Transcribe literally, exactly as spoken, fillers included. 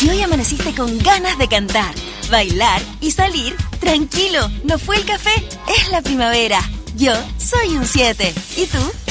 Si hoy amaneciste con ganas de cantar, bailar y salir, tranquilo, no fue el café, es la primavera. Yo soy un siete. ¿Y tú?